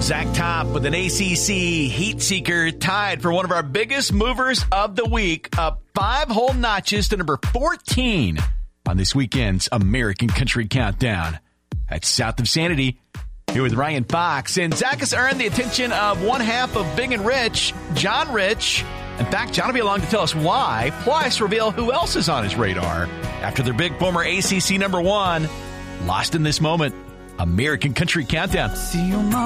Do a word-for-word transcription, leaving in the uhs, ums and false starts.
Zach Top with an A C C heat seeker tied for one of our biggest movers of the week, up five whole notches to number fourteen on this weekend's American Country Countdown. That's South of Sanity. Here with Ryan Fox. And Zach has earned the attention of one half of Big and Rich, John Rich. In fact, John will be along to tell us why, plus reveal who else is on his radar after their big former A C C number one. Lost in This Moment, American Country Countdown.